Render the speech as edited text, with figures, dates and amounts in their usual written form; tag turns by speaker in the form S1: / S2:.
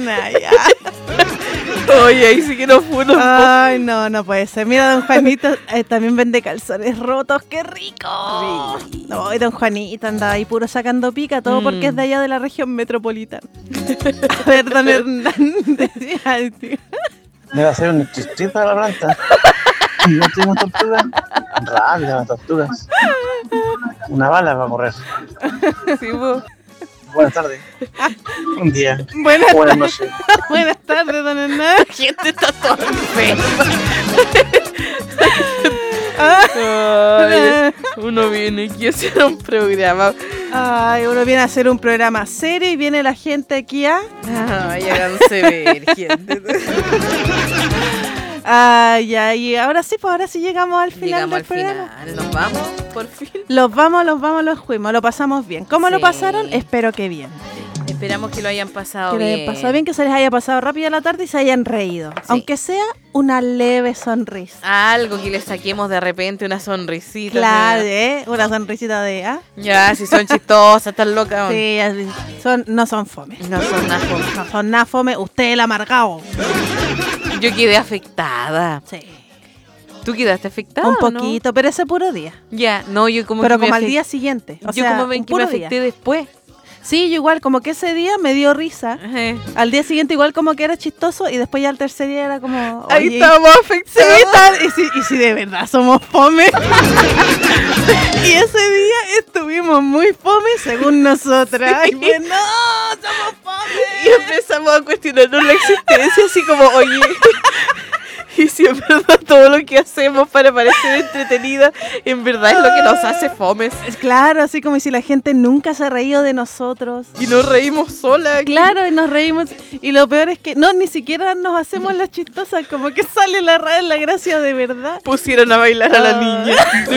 S1: Nah, ya.
S2: Oye, ahí sí que no fue.
S1: Ay, no puede ser. Mira, don Juanito también vende calzones rotos. ¡Qué rico! No, y don Juanito anda ahí puro sacando pica, todo porque es de allá de la región metropolitana. A ver, don Hernández.
S3: Me va a hacer un chichito a la planta. No tenemos tortugas. Rápido, las tortugas. Una bala va a correr.
S2: Sí, vos.
S3: Buenas tardes. Un día.
S1: Buenas
S3: noches.
S1: Buenas tardes, don Hernández.
S2: La gente está toda enferma. Ay, uno viene aquí a hacer un programa.
S1: Ay, uno viene a hacer un programa serio y viene la gente aquí a...
S2: Ay, háganse ver, gente.
S1: Ay, y ahora sí, pues ahora sí llegamos al final del programa.
S2: Nos vamos, por fin.
S1: Los fuimos, lo pasamos bien. ¿Cómo lo pasaron? Espero que bien.
S2: Esperamos que lo hayan pasado
S1: Que
S2: bien.
S1: lo hayan pasado bien, que se les haya pasado rápido la tarde y se hayan reído. Sí. Aunque sea una leve sonrisa.
S2: Algo que le saquemos de repente, una sonrisita.
S1: Claro, una sonrisita de... ¿ah?
S2: Ya, si son chistosas, están locas.
S1: Sí, no son fome.
S2: No son nada fome.
S1: No son nada fome. Usted el amargado.
S2: Yo quedé afectada.
S1: Sí.
S2: ¿Tú quedaste afectada?
S1: Un poquito, ¿no? Pero ese puro día.
S2: Ya, no, yo como
S1: pero
S2: que
S1: como al día siguiente.
S2: Yo como ven que me afecté después.
S1: Sí, yo igual, como que ese día me dio risa.
S2: Ajá.
S1: Al día siguiente igual como que era chistoso y después ya al tercer día era como...
S2: Ahí estábamos afectados.
S1: Sí, y si de verdad somos fome. Y ese día estuvimos muy fome según nosotras.
S2: Sí.
S1: Y pues, no, somos fome.
S2: Y empezamos a cuestionarnos la existencia así como, oye... Y si en verdad todo lo que hacemos para parecer entretenida, en verdad es lo que nos hace fomes.
S1: Claro, así como si la gente nunca se ha reído de nosotros.
S2: Y nos reímos solas.
S1: Claro, y nos reímos. Y lo peor es que no, ni siquiera nos hacemos las chistosas, como que sale la gracia de verdad.
S2: Pusieron a bailar a la niña.